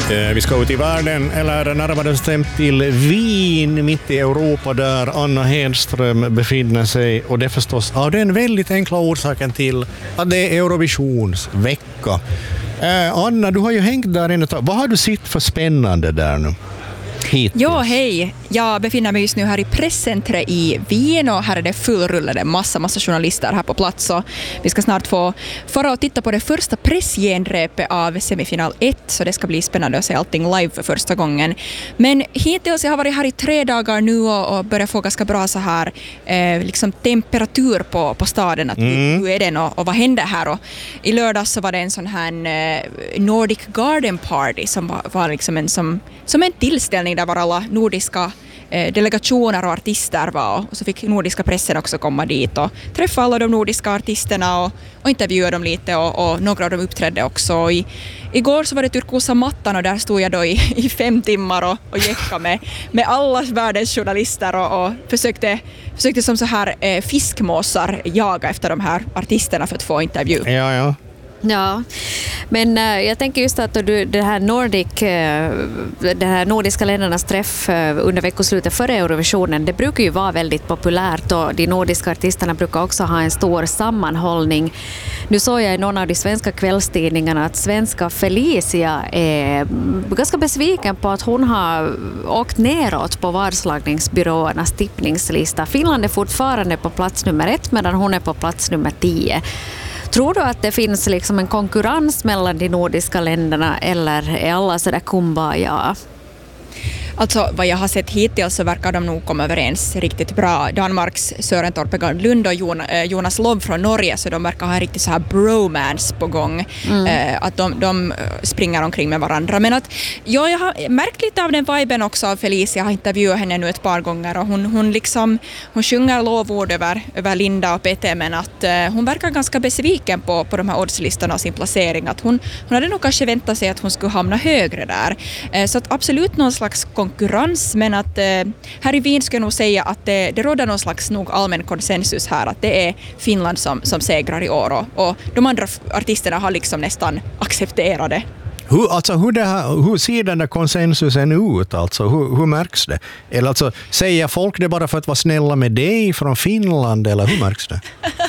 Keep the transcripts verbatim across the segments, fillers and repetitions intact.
Eh, Vi ska ut i världen, eller närmare bestämt till Wien, mitt i Europa, där Anna Hedström befinner sig. Och det är förstås av den väldigt enkla orsaken till att det är Eurovisionsvecka. Eh, Anna, du har ju hängt där inne. Vad har du sett för spännande där nu? Hittills? Ja, hej. Jag befinner mig just nu här i presscentret i Wien och här är det fullrullade massa, massa journalister här på plats. Och vi ska snart få fara och titta på det första pressgenrepet av semifinal ett, så det ska bli spännande att se allting live för första gången. Men hittills jag har varit här i tre dagar nu och, och börjat få ganska bra så här eh, liksom temperatur på, på staden. Att mm. hur är den och, och vad händer här? Och i lördags så var det en sån här eh, Nordic Garden Party som var, var liksom en, som, som en tillställning där var alla nordiska eh, delegationer och artister var, och så fick nordiska pressen också komma dit och träffa alla de nordiska artisterna och, och intervjua dem lite och, och några av dem uppträdde också. I, igår så var det turkosa mattan och där stod jag då i, i fem timmar och, och jäckade med, med alla världens journalister och, och försökte, försökte som så här eh, fiskmåsar jaga efter de här artisterna för att få intervju. Ja, ja. Ja, men uh, jag tänker just att du, det här Nordic, uh, det här nordiska ländernas träff uh, under veckoslutet före Eurovisionen, det brukar ju vara väldigt populärt och de nordiska artisterna brukar också ha en stor sammanhållning. Nu såg jag i någon av de svenska kvällstidningarna att svenska Felicia är ganska besviken på att hon har åkt neråt på vadslagningsbyråernas tippningslista. Finland är fortfarande på plats nummer ett medan hon är på plats nummer tio. Tror du att det finns liksom en konkurrens mellan de nordiska länderna eller är alla sådär kumbaya? Alltså vad jag har sett hittills så verkar de nog komma överens riktigt bra. Danmarks Søren Torpegaard Lund och Jonas Lov från Norge, så de verkar ha en riktigt så här bromance på gång. Mm. Eh, att de, de springer omkring med varandra. Men att ja, jag har märkt lite av den viben också av Felicia. Jag har intervjuat henne nu ett par gånger och hon, hon liksom hon sjunger lovord över, över Linda och Peter, men att eh, hon verkar ganska besviken på, på de här oddslistorna och sin placering. Att hon, hon hade nog kanske väntat sig att hon skulle hamna högre där. Eh, så att absolut någon slags konkurrens, men att eh, här i Wien ska jag nog säga att det, det råder någon slags nog allmän konsensus här att det är Finland som, som segrar i år och, och de andra artisterna har liksom nästan accepterat det. Hur, alltså, hur, det här, hur ser den där konsensusen ut? Alltså, hur, hur märks det? Eller alltså, säger folk det bara för att vara snälla med dig från Finland, eller hur märks det?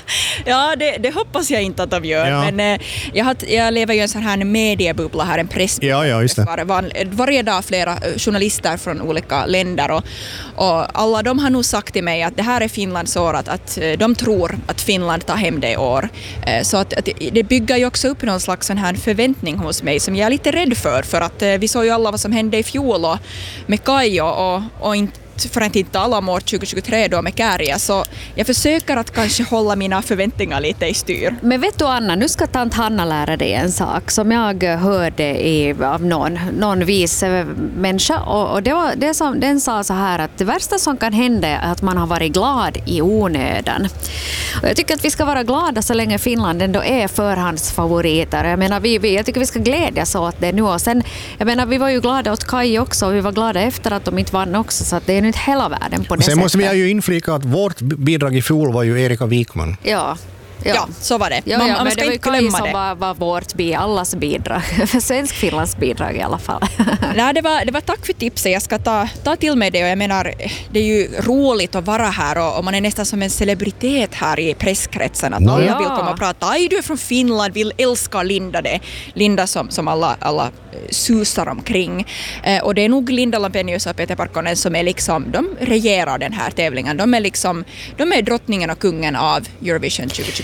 Ja, det, det hoppas jag inte att de gör. Ja. Men eh, jag, har, jag lever ju i en sån här mediebubbla här, en pressbubbla. Ja, ja, just det. Var, var, varje dag flera journalister från olika länder och, och alla de har nog sagt till mig att det här är Finlands år, att, att de tror att Finland tar hem det i år. Eh, så att, att det bygger ju också upp någon slags sån här förväntning hos mig som jag är lite rädd för, för att eh, vi såg ju alla vad som hände i fjol och med Kajo och, och inte för att inte alla om år tjugohundratjugotre då med Kärja, så jag försöker att kanske hålla mina förväntningar lite i styr. Men vet du Anna, nu ska tant Hanna lära dig en sak som jag hörde i, av någon, någon vis människa och, och det var, det som, den sa så här att det värsta som kan hända är att man har varit glad i onödan. Och jag tycker att vi ska vara glada så länge Finland ändå är förhandsfavoriter. Jag menar, vi, vi, jag tycker vi ska glädjas åt det nu och sen, jag menar, vi var ju glada åt Kaj också och vi var glada efter att de inte vann också, så att det är inte hela världen på det Sen sättet. måste vi ju inflika att vårt bidrag i fjol var ju Erika Wikman. Ja. Ja. ja, så var det. Ja, man, ja, man men ska det var inte ju glömma som det. var, var vårt bi, allas bidrag. Svensk-Finlands bidrag i alla fall. Nej, det var, det var tack för tipset. Jag ska ta, ta till mig det och jag menar, det är ju roligt att vara här och, och man är nästan som en celebritet här i presskretsen. Att alla ja. vill komma och prata. Aj, du är från Finland, vill älska Linda det. Linda som, som alla, alla susar omkring. Eh, och det är nog Linda Lampenius och Peter Parkkonen som är liksom, de regerar den här tävlingen. De är liksom, de är drottningen och kungen av Eurovision tjugohundratjugotre.